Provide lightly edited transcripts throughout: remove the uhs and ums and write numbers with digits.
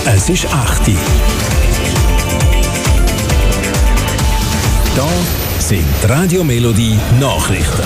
Es ist 8 Uhr. Da sind die Radio Melodie Nachrichten.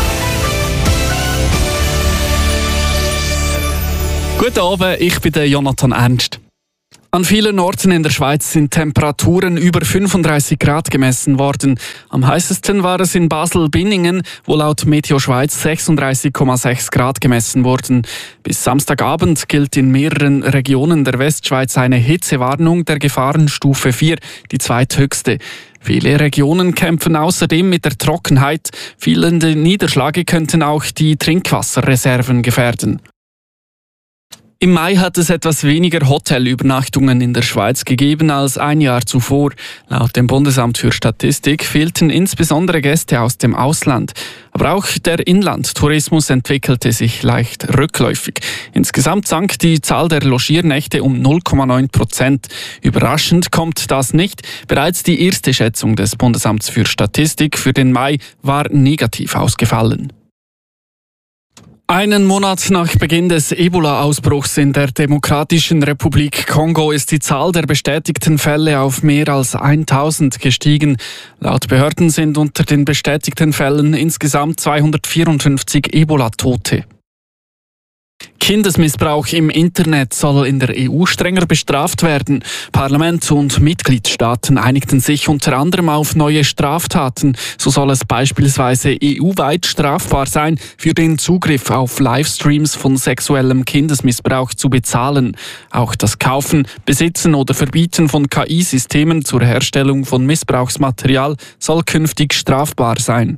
Guten Abend, ich bin der Jonathan Ernst. An vielen Orten in der Schweiz sind Temperaturen über 35 Grad gemessen worden. Am heißesten war es in Basel-Binningen, wo laut Meteo Schweiz 36,6 Grad gemessen wurden. Bis Samstagabend gilt in mehreren Regionen der Westschweiz eine Hitzewarnung der Gefahrenstufe 4, die zweithöchste. Viele Regionen kämpfen außerdem mit der Trockenheit. Fehlende Niederschläge könnten auch die Trinkwasserreserven gefährden. Im Mai hat es etwas weniger Hotelübernachtungen in der Schweiz gegeben als ein Jahr zuvor. Laut dem Bundesamt für Statistik fehlten insbesondere Gäste aus dem Ausland. Aber auch der Inlandtourismus entwickelte sich leicht rückläufig. Insgesamt sank die Zahl der Logiernächte um 0,9%. Überraschend kommt das nicht. Bereits die erste Schätzung des Bundesamts für Statistik für den Mai war negativ ausgefallen. Einen Monat nach Beginn des Ebola-Ausbruchs in der Demokratischen Republik Kongo ist die Zahl der bestätigten Fälle auf mehr als 1000 gestiegen. Laut Behörden sind unter den bestätigten Fällen insgesamt 254 Ebola-Tote. Kindesmissbrauch im Internet soll in der EU strenger bestraft werden. Parlament und Mitgliedstaaten einigten sich unter anderem auf neue Straftaten. So soll es beispielsweise EU-weit strafbar sein, für den Zugriff auf Livestreams von sexuellem Kindesmissbrauch zu bezahlen. Auch das Kaufen, Besitzen oder Verbieten von KI-Systemen zur Herstellung von Missbrauchsmaterial soll künftig strafbar sein.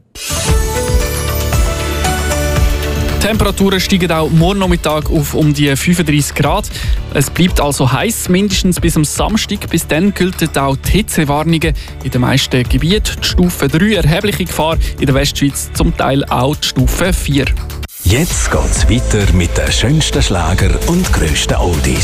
Die Temperaturen steigen auch morgen Nachmittag auf um die 35 Grad. Es bleibt also heiß, mindestens bis am Samstag. Bis dann gelten auch die Hitzewarnungen. In den meisten Gebieten die Stufe 3 erhebliche Gefahr, in der Westschweiz zum Teil auch die Stufe 4. Jetzt geht's weiter mit den schönsten Schlager und grössten Oldies.